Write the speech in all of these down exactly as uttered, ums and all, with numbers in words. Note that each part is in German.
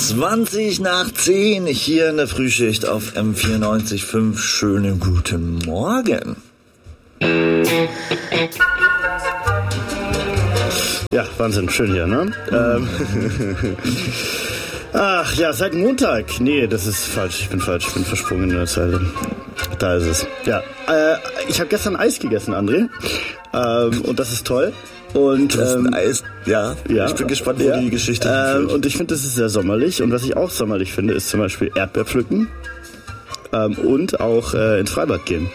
zwanzig nach zehn hier in der Frühschicht auf M vierundneunzig Komma fünf. Schönen guten Morgen. Ja, Wahnsinn, schön hier, ne? Ähm, Ach ja, seit Montag. Nee, das ist falsch. Ich bin falsch. Ich bin versprungen in der Zeit. Da ist es. Ja, äh, ich habe gestern Eis gegessen, André. Ähm, und das ist toll. Und du hast ähm, ein Eis, ja, ja. Ich bin gespannt, wo ja. die Geschichte ähm, Und ich finde, das ist sehr sommerlich. Und was ich auch sommerlich finde, ist zum Beispiel Erdbeer pflücken ähm, und auch äh, ins Freibad gehen.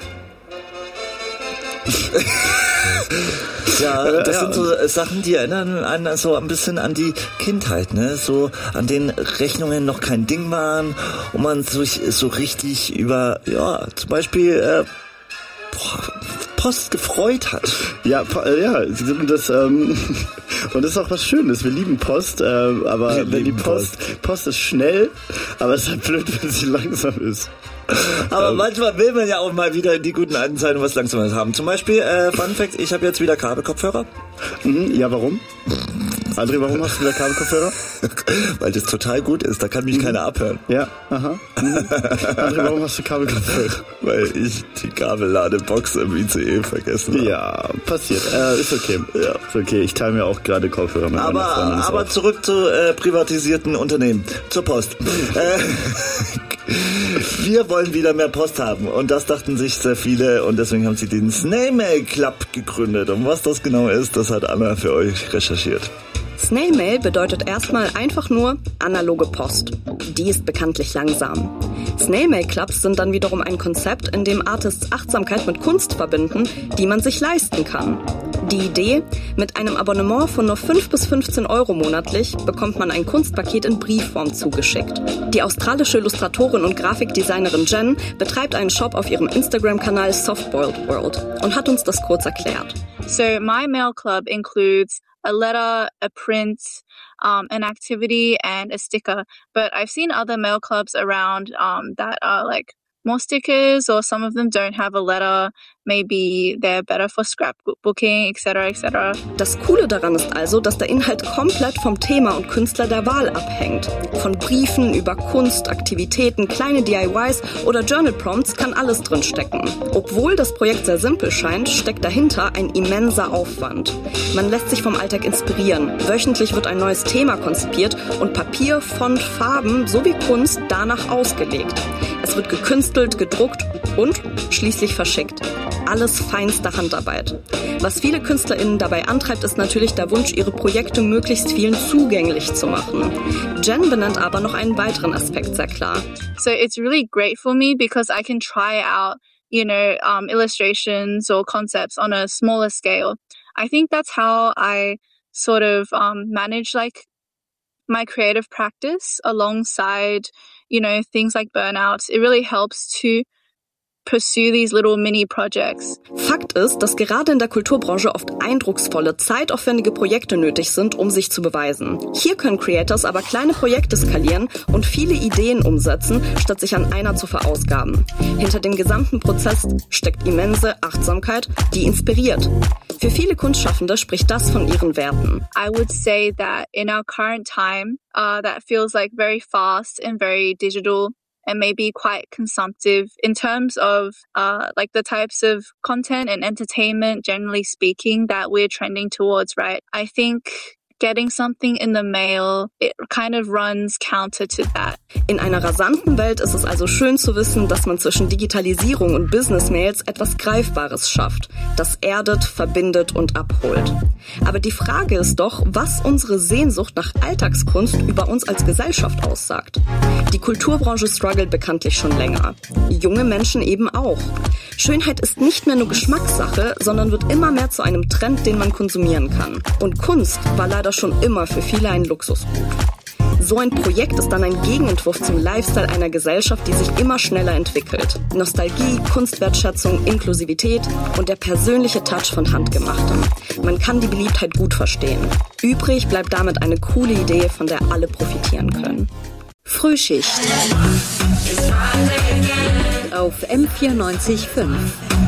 Ja, das ja. sind so Sachen, die erinnern einen so ein bisschen an die Kindheit, ne? So an denen Rechnungen noch kein Ding waren und man sich so richtig über, ja, zum Beispiel äh, boah, Post gefreut hat. Ja, ja, das ähm, und das ist auch was Schönes. Wir lieben Post, äh, aber Wir wenn die Post. Post, Post ist schnell, aber es ist halt blöd, wenn sie langsam ist. Aber ähm, manchmal will man ja auch mal wieder in die guten alten Zeiten was Langsames haben. Zum Beispiel, äh, Fun Fact, ich habe jetzt wieder Kabelkopfhörer. Mhm, ja, warum? André, warum hast du wieder Kabelkopfhörer? Weil das total gut ist, da kann mich mhm. keiner abhören. Ja, aha. Mhm. André, warum hast du Kabelkopfhörer? Weil ich die Kabelladebox im I C E vergessen habe. Ja, passiert. Äh, ist okay. Ja, ist okay. Ich teile mir auch gerade Kopfhörer mit aber, meiner Freundin. Aber auf. zurück zu äh, privatisierten Unternehmen, zur Post. äh, wir wollen wieder mehr Post haben und das dachten sich sehr viele und deswegen haben sie den Snail Mail Club gegründet. Und was das genau ist, das hat Anna für euch recherchiert. Snail Mail bedeutet erstmal einfach nur analoge Post. Die ist bekanntlich langsam. Snail Mail Clubs sind dann wiederum ein Konzept, in dem Artists Achtsamkeit mit Kunst verbinden, die man sich leisten kann. Die Idee: mit einem Abonnement von nur fünf bis fünfzehn Euro monatlich bekommt man ein Kunstpaket in Briefform zugeschickt. Die australische Illustratorin und Grafikdesignerin Jen betreibt einen Shop auf ihrem Instagram-Kanal Softboiled World und hat uns das kurz erklärt. So my mail club includes a letter, a print, um, an activity, and a sticker. But I've seen other mail clubs around um, that are like more stickers, or some of them don't have a letter. Maybe they're better for scrapbooking, et cetera, et cetera. Das Coole daran ist also, dass der Inhalt komplett vom Thema und Künstler der Wahl abhängt. Von Briefen über Kunst, Aktivitäten, kleine D I Ys oder Journal Prompts kann alles drin stecken. Obwohl das Projekt sehr simpel scheint, steckt dahinter ein immenser Aufwand. Man lässt sich vom Alltag inspirieren. Wöchentlich wird ein neues Thema konzipiert und Papier, Font, Farben sowie Kunst danach ausgelegt. Es wird gekünstelt, gedruckt und schließlich verschickt. Alles feinste Handarbeit. Was viele KünstlerInnen dabei antreibt, ist natürlich der Wunsch, ihre Projekte möglichst vielen zugänglich zu machen. Jen benennt aber noch einen weiteren Aspekt sehr klar. So it's really great for me because I can try out, you know, um, illustrations or concepts on a smaller scale. I think that's how I sort of um, manage like my creative practice alongside, you know, things like burnout. It really helps to pursue these little mini projects. Fakt ist, dass gerade in der Kulturbranche oft eindrucksvolle, zeitaufwendige Projekte nötig sind, um sich zu beweisen. Hier können Creators aber kleine Projekte skalieren und viele Ideen umsetzen, statt sich an einer zu verausgaben. Hinter dem gesamten Prozess steckt immense Achtsamkeit, die inspiriert. Für viele Kunstschaffende spricht das von ihren Werten. I would say that in our current time, uh, that feels like very fast and very digital and maybe quite consumptive in terms of uh, like the types of content and entertainment, generally speaking, that we're trending towards, right? I think getting something in the mail, it kind of runs counter to that. In einer rasanten Welt ist es also schön zu wissen, dass man zwischen Digitalisierung und Business-Mails etwas Greifbares schafft, das erdet, verbindet und abholt. Aber die Frage ist doch, was unsere Sehnsucht nach Alltagskunst über uns als Gesellschaft aussagt. Die Kulturbranche struggelt bekanntlich schon länger. Junge Menschen eben auch. Schönheit ist nicht mehr nur Geschmackssache, sondern wird immer mehr zu einem Trend, den man konsumieren kann. Und Kunst war leider schon immer für viele ein Luxusgut. So ein Projekt ist dann ein Gegenentwurf zum Lifestyle einer Gesellschaft, die sich immer schneller entwickelt. Nostalgie, Kunstwertschätzung, Inklusivität und der persönliche Touch von Handgemachtem. Man kann die Beliebtheit gut verstehen. Übrig bleibt damit eine coole Idee, von der alle profitieren können. Frühschicht auf M vierundneunzig Komma fünf.